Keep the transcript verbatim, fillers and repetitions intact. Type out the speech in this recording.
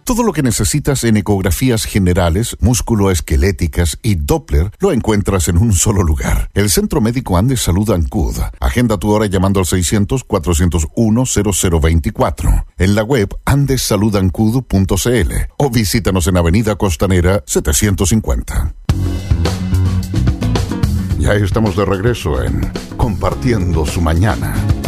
Todo lo que necesitas en ecografías generales, músculo-esqueléticas y Doppler lo encuentras en un solo lugar. El Centro Médico Andes Salud Ancud. Agenda tu hora llamando al seiscientos, cuatrocientos uno, cero cero veinticuatro. En la web andes salud ancud punto c l o visítanos en Avenida Costanera setecientos cincuenta. Ya estamos de regreso en Compartiendo su Mañana.